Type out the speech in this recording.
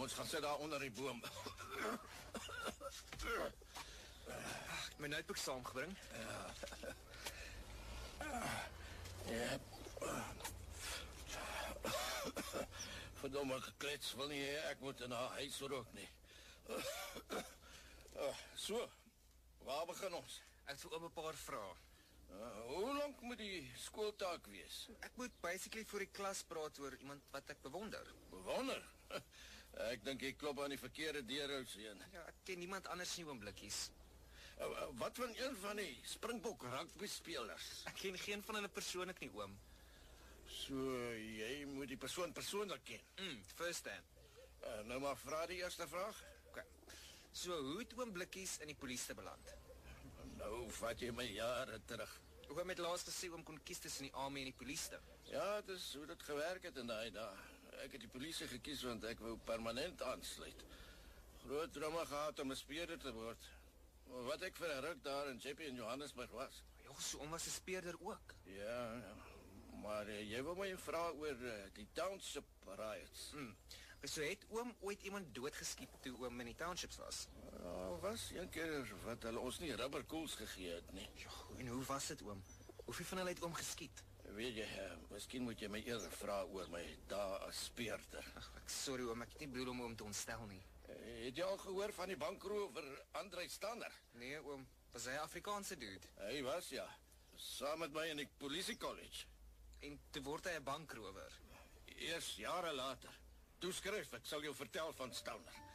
ons gaan sit daar onder die boom. Ek het my notebook saamgebring. Ja. Verdomme geklets, wil nie ek moet in haar huis rook nie. So, waar begin ons? Ek het vir oom 'n paar vrae. Hoe lank moet die skooltaak wees? Ek moet basically voor die klas praat oor iemand wat ek bewonder. Bewonder? Ek dink jy klop aan die verkeerde deur, ou seun. Ja, ek ken niemand anders nie, oom Blikkies. Wat van een van die Springbok rugby spelers? Ek ken geen van hulle persoonlik nie, oom. So, jy moet die persoon persoonlik ken. First hand. Nou maar vra die eerste vraag. Okay. So, hoe het oom Blikkies in die polisie beland? Nou vat jy my jare terug. Oom het laas gesê oom kon kies tussen die army en die polisie. Ja, dis hoe dit gewerk het in daai dae. Ek het die polisie gekies want ek wou permanent aansluit. Groot drama gehad om 'n speurder te word. Wat ek vir 'n ruk daar in JP in Johannesburg was. Ja, so oom was 'n speurder ook. Ja, maar jy wil my vra oor die township riots. So het oom ooit iemand doodgeskiet toe oom in die townships was? Was een keer wat hulle ons nie rubberkoels gegee het nie. Ja, en hoe was dit oom? Hoeveel van hulle het oom geskiet? Weet jy, miskien moet jy my eerder vra oor my daar as speurder. Sorry oom, ek het nie bedoel om oom te ontstel nie. Het jy al gehoor van die bankrower Andrei Stander? Nee oom, was hy 'n Afrikaanse dude? Hy was, ja. Saam met my in die polisie college. En toe word hy 'n bankrower. Eers jare later. Toe skryf ek sal jou vertel van Stander.